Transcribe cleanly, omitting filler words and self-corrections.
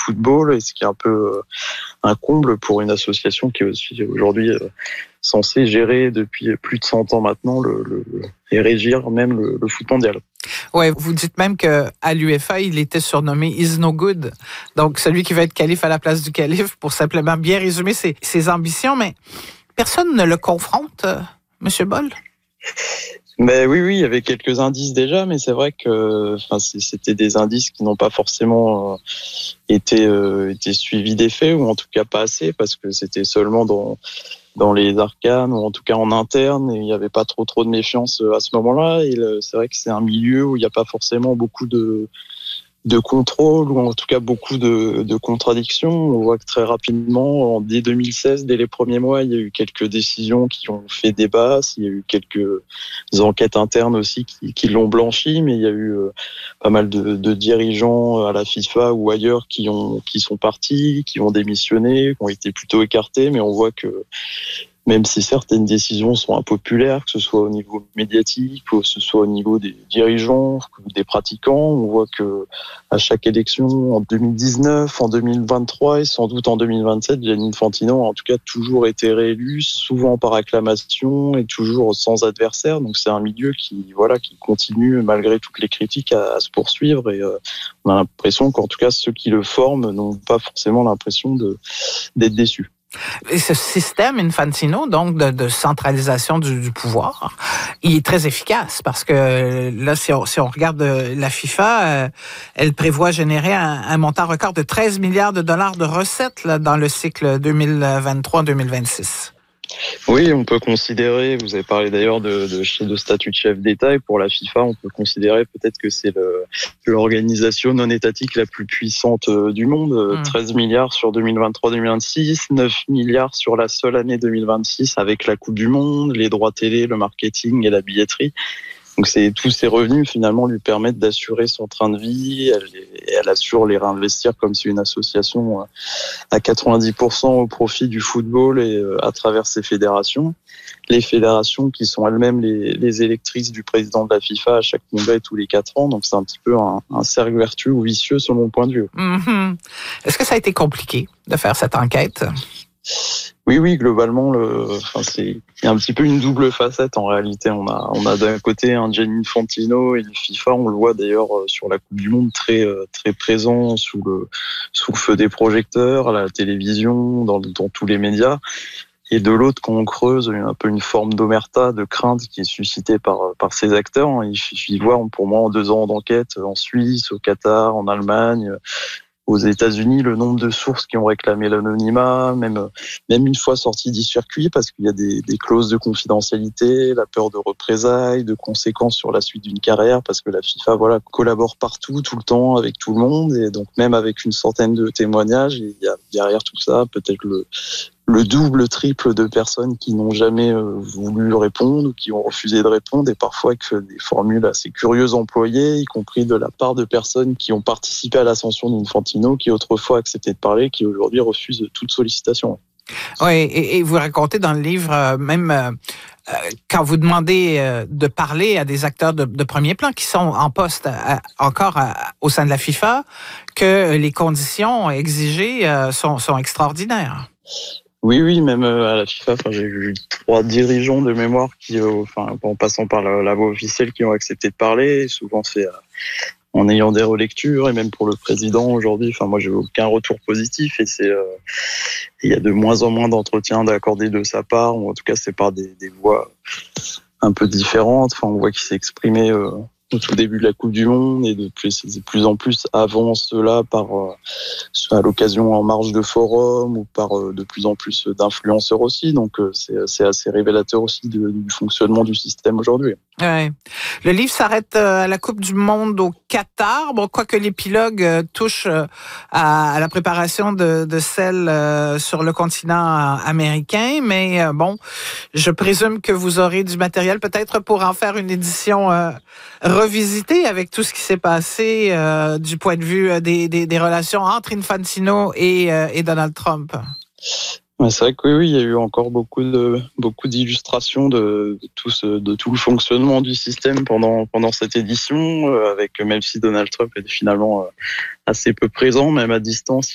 football, et ce qui est un peu un comble pour une association qui est aussi aujourd'hui censée gérer depuis plus de 100 ans maintenant et régir même le foot mondial. Ouais, vous dites même qu'à l'UEFA, il était surnommé Is No Good. Donc, celui qui va être calife à la place du calife, pour simplement bien résumer ses ambitions. Mais personne ne le confronte, Monsieur Boll? Mais oui, il y avait quelques indices déjà, mais c'est vrai que c'était des indices qui n'ont pas forcément été suivis des faits, ou en tout cas pas assez, parce que c'était seulement dans les arcanes, ou en tout cas en interne, et il n'y avait pas trop de méfiance à ce moment-là. Et c'est vrai que c'est un milieu où il n'y a pas forcément beaucoup de contrôle, ou en tout cas beaucoup de contradictions. On voit que très rapidement, dès 2016, dès les premiers mois, il y a eu quelques décisions qui ont fait débat. Il y a eu quelques enquêtes internes aussi qui l'ont blanchi, mais il y a eu pas mal de dirigeants à la FIFA ou ailleurs qui sont partis, qui ont démissionné, qui ont été plutôt écartés, mais on voit que même si certaines décisions sont impopulaires, que ce soit au niveau médiatique, ou que ce soit au niveau des dirigeants, des pratiquants, on voit que à chaque élection, en 2019, en 2023 et sans doute en 2027, Gianni Infantino a en tout cas toujours été réélu, souvent par acclamation et toujours sans adversaire. Donc c'est un milieu qui continue malgré toutes les critiques à se poursuivre, et on a l'impression qu'en tout cas ceux qui le forment n'ont pas forcément l'impression d'être déçus. Et ce système Infantino, donc, de centralisation du pouvoir, il est très efficace, parce que là, si on regarde la FIFA, elle prévoit générer un montant record de 13 milliards de dollars de recettes là, dans le cycle 2023-2026. Oui, on peut considérer, vous avez parlé d'ailleurs de statut de chef d'État, et pour la FIFA, on peut considérer peut-être que c'est l'organisation non étatique la plus puissante du monde. 13 milliards sur 2023-2026, 9 milliards sur la seule année 2026 avec la Coupe du Monde, les droits télé, le marketing et la billetterie. Donc tous ces revenus finalement lui permettent d'assurer son train de vie, elle assure les réinvestir comme c'est une association à 90% au profit du football et à travers ses fédérations. Les fédérations qui sont elles-mêmes les électrices du président de la FIFA à chaque congrès tous les 4 ans. Donc c'est un petit peu un cercle vertueux ou vicieux selon mon point de vue. Mm-hmm. Est-ce que ça a été compliqué de faire cette enquête? Oui, globalement, il y a un petit peu une double facette en réalité. On a d'un côté un Gianni Infantino et le FIFA, on le voit d'ailleurs sur la Coupe du Monde, très présent sous le feu des projecteurs, à la télévision, dans tous les médias. Et de l'autre, quand on creuse, un peu une forme d'omerta, de crainte qui est suscitée par ces acteurs. Il suffit de voir, pour moi, en 2 ans d'enquête, en Suisse, au Qatar, en Allemagne, aux États-Unis, le nombre de sources qui ont réclamé l'anonymat, même une fois sorties du circuit, parce qu'il y a des clauses de confidentialité, la peur de représailles, de conséquences sur la suite d'une carrière, parce que la FIFA, collabore partout, tout le temps, avec tout le monde, et donc même avec une centaine de témoignages, il y a derrière tout ça peut-être le double, triple de personnes qui n'ont jamais voulu répondre ou qui ont refusé de répondre, et parfois avec des formules assez curieuses employées, y compris de la part de personnes qui ont participé à l'ascension d'Infantino, qui autrefois acceptaient de parler, qui aujourd'hui refusent toute sollicitation. Oui, et vous racontez dans le livre, même quand vous demandez de parler à des acteurs de premier plan qui sont en poste encore au sein de la FIFA, que les conditions exigées sont extraordinaires. Oui, même à la FIFA, j'ai eu 3 dirigeants de mémoire qui, en passant par la voie officielle, qui ont accepté de parler. Et souvent, c'est en ayant des relectures, et même pour le président aujourd'hui, moi, j'ai aucun retour positif, et il y a de moins en moins d'entretiens d'accordés de sa part, ou en tout cas, c'est par des voix un peu différentes. On voit qu'il s'est exprimé au tout début de la Coupe du Monde, et de plus en plus avant cela, à l'occasion en marge de forum, ou par de plus en plus d'influenceurs aussi. Donc c'est assez révélateur aussi du fonctionnement du système aujourd'hui. Ouais. Le livre s'arrête à la Coupe du Monde au Qatar. Bon, quoique l'épilogue touche à la préparation de celle sur le continent américain, mais je présume que vous aurez du matériel peut-être pour en faire une édition revisitée avec tout ce qui s'est passé du point de vue des relations entre Infantino et Donald Trump. C'est vrai que oui, il y a eu encore beaucoup d'illustrations de tout le fonctionnement du système pendant cette édition, avec, même si Donald Trump est finalement assez peu présent, même à distance,